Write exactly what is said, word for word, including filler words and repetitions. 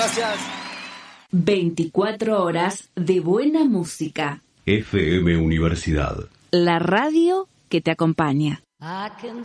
Gracias. veinticuatro horas de buena música. F M Universidad. La radio que te acompaña.